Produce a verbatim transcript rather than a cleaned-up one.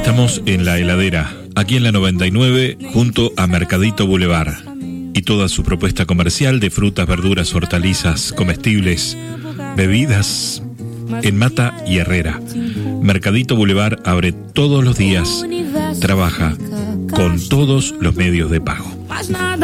Estamos en La Heladera, aquí en la noventa y nueve, junto a Mercadito Boulevard, y toda su propuesta comercial de frutas, verduras, hortalizas, comestibles, bebidas, en Mata y Herrera. Mercadito Boulevard abre todos los días, trabaja con todos los medios de pago.